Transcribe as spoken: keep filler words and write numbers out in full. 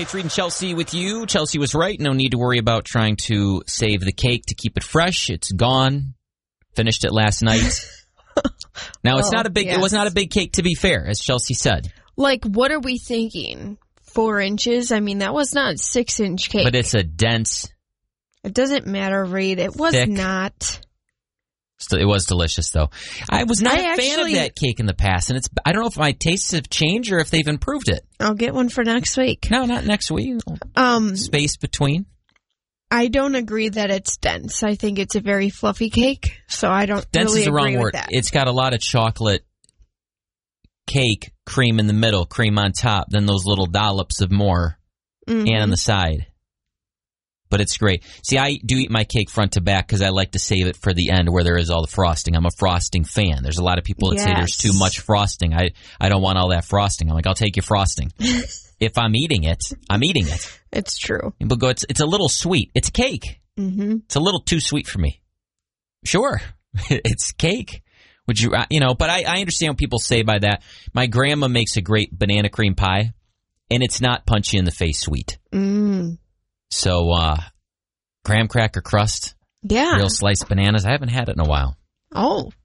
It's Reed and Chelsea with you. Chelsea was right. No need to worry about trying to save the cake to keep it fresh. It's gone. Finished it last night. Now, it's oh, not a big. Yes. It was not a big cake, to be fair, as Chelsea said. Like, what are we thinking? Four inches? I mean, that was not a six-inch cake. But it's a dense. It doesn't matter, Reed. It was thick. Not. Still, it was delicious, though. I was not I a actually, fan of that cake in the past, and it's. I don't know if my tastes have changed or if they've improved it. I'll get one for next week. No, not next week. Um, Space between. I don't agree that it's dense. I think it's a very fluffy cake, so I don't dense really is the agree wrong with word. that. It's got a lot of chocolate cake, cream in the middle, cream on top, then those little dollops of more, mm-hmm. and on the side. But it's great. See, I do eat my cake front to back because I like to save it for the end where there is all the frosting. I'm a frosting fan. There's a lot of people that yes. say there's too much frosting. I, I don't want all that frosting. I'm like, I'll take your frosting. If I'm eating it, I'm eating it. It's true. But go, it's, it's a little sweet. It's cake. Mm-hmm. It's a little too sweet for me. Sure. It's cake. Would you, you know, but I, I understand what people say by that. My grandma makes a great banana cream pie, and it's not punchy in the face sweet. Mm. So, uh, graham cracker crust, yeah, real sliced bananas. I haven't had it in a while. Oh,